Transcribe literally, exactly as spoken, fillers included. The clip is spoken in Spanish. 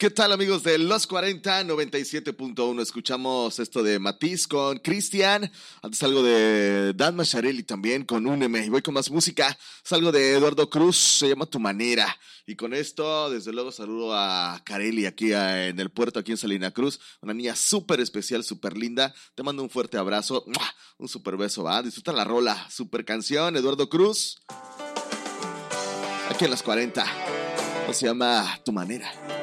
¿Qué tal, amigos de Los cuarenta, noventa y siete punto uno? Escuchamos esto de Matiz con Cristian. Antes algo de Dan Macharelli también con Úneme. Y voy con más música. Es algo de Eduardo Cruz, se llama Tu Manera. Y con esto, desde luego, saludo a Kareli aquí a, en el puerto, aquí en Salina Cruz. Una niña súper especial, súper linda. Te mando un fuerte abrazo. ¡Mua! Un súper beso, ¿va? Disfruta la rola. Súper canción, Eduardo Cruz. Aquí en Los cuarenta. Se llama Tu Manera.